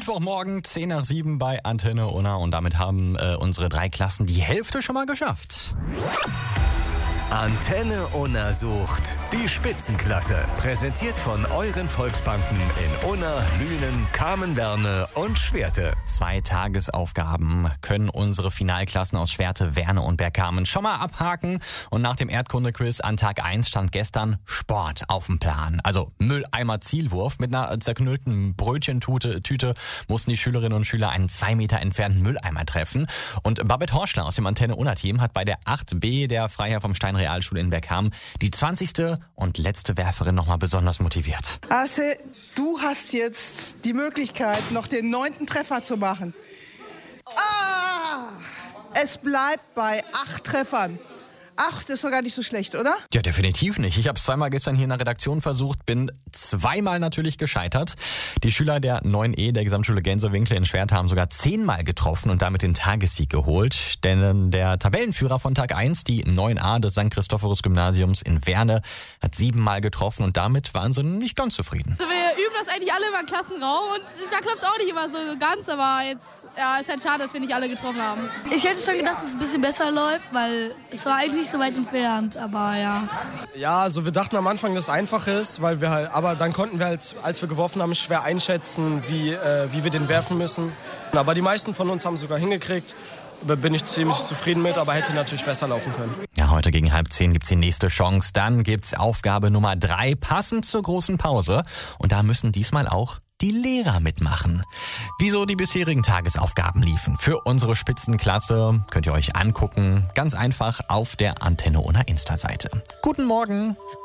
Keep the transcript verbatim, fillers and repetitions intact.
Mittwochmorgen, zehn nach sieben bei Antenne Unna und damit haben äh, unsere drei Klassen die Hälfte schon mal geschafft. Antenne Unna sucht die Spitzenklasse. Präsentiert von euren Volksbanken in Unna, Lünen, Kamen-Werne und Schwerte. Zwei Tagesaufgaben können unsere Finalklassen aus Schwerte, Werne und Bergkamen schon mal abhaken. Und nach dem Erdkunde-Quiz an Tag eins stand gestern Sport auf dem Plan. Also Mülleimer-Zielwurf. Mit einer zerknüllten Brötchentüte Tüte mussten die Schülerinnen und Schüler einen zwei Meter entfernten Mülleimer treffen. Und Babette Horschler aus dem Antenne Unna-Team hat bei der acht B der Freiherr vom Stein Realschule in Bergkamen die zwanzigste und letzte Werferin nochmal besonders motiviert. Asse, du hast jetzt die Möglichkeit, noch den neunten Treffer zu machen. Ah! Es bleibt bei acht Treffern. Ach, das ist doch gar nicht so schlecht, oder? Ja, definitiv nicht. Ich habe es zweimal gestern hier in der Redaktion versucht, bin zweimal natürlich gescheitert. Die Schüler der neun E der Gesamtschule Gänsewinkle in Schwerte haben sogar zehnmal getroffen und damit den Tagessieg geholt. Denn der Tabellenführer von Tag eins, die neun A des Sankt Christophorus Gymnasiums in Werne, hat siebenmal getroffen und damit waren sie nicht ganz zufrieden. Also wir üben das eigentlich alle immer im Klassenraum und da klappt es auch nicht immer so ganz, aber jetzt ja, ist halt schade, dass wir nicht alle getroffen haben. Ich hätte schon gedacht, dass es ein bisschen besser läuft, weil es war eigentlich nicht so weit entfernt, aber ja. Ja, also wir dachten am Anfang, dass es einfach ist, weil wir halt, aber dann konnten wir halt, als wir geworfen haben, schwer einschätzen, wie, äh, wie wir den werfen müssen. Aber die meisten von uns haben es sogar hingekriegt. Da bin ich ziemlich zufrieden mit, aber hätte natürlich besser laufen können. Ja, heute gegen halb zehn gibt's die nächste Chance. Dann gibt's Aufgabe Nummer drei, passend zur großen Pause. Und da müssen diesmal auch die Lehrer mitmachen. Wieso die bisherigen Tagesaufgaben liefen für unsere Spitzenklasse, könnt ihr euch angucken. Ganz einfach auf der Antenne Unna Insta-Seite. Guten Morgen!